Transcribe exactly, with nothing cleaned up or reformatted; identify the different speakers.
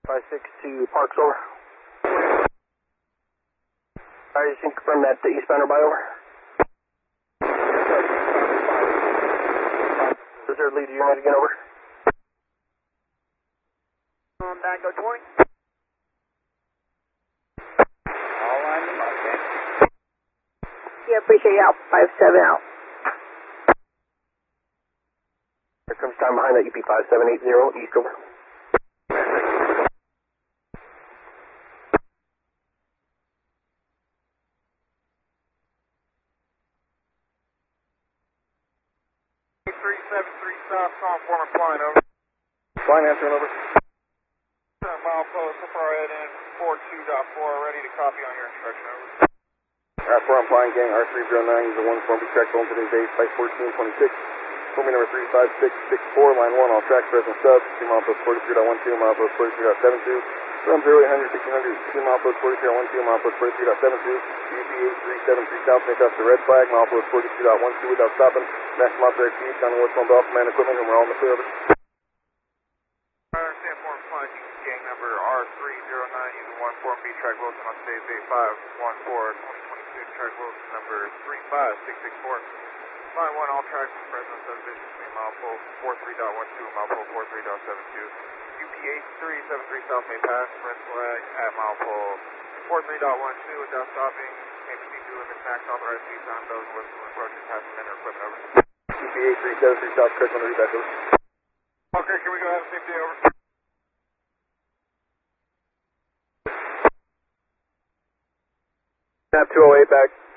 Speaker 1: five six to Parks, over. Alright, just confirm that the eastbound or by, over. Reserve lead to your unit again, over.
Speaker 2: On back, go twenty.
Speaker 3: All line them up, okay?
Speaker 2: Yeah, appreciate you out. five seven out.
Speaker 1: Here comes time behind that U P five seven eight zero, east, over.
Speaker 3: three seven three South, calling former flying, over.
Speaker 4: Flying answering, over.
Speaker 3: Mile post, so far ahead in four two dot four, ready to copy on your instruction, over.
Speaker 4: Alright, four, I'm flying gang, R three zero nine, user one, form B track home today's base, flight fourteen twenty-six. Forming number three five six six four, line one, all tracks, present sub, two mile post forty-three dot one two, mile post forty-three dot seven two. From zero eight hundred, sixteen hundred, two mile post forty-three dot one two, mile post forty-three dot seven two. U P eight three seven three South, make up the red flag, mile post forty-two dot one two without stopping. Maximum operator speed, counting westbound Bell command equipment, and we're all in the clear, over.
Speaker 3: I understand form flying gang number R three zero nine, user one, form B track Wilson on today's day five one four twenty twenty-six, track Wilson number three five six six four. Line one, all tracks from Fresno subdivision between mile pole forty-three dot one two and mile pole forty-three dot seven two. U P eight three seven three South may pass, red flag at mile pole forty-three dot one two without stopping. May proceed to limit max authorized speed time, those with approaching passing men or equipment, over.
Speaker 4: U P eight three seven three South, correct on the reback, over.
Speaker 3: Okay, can we go ahead and safety, over?
Speaker 4: Snap two oh eight back.